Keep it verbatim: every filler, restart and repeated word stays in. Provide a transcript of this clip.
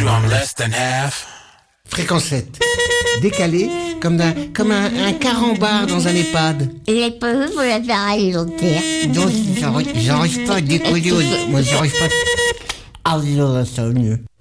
I'm less than half. Fréquence sept. Décalé comme un, comme un, un carambar dans un EHPAD. J'ai pas vu pour la faire alimentaire. Donc, j'arrive j'arrive pas à décoller. Moi, j'arrive pas. Ah, là, ça va mieux.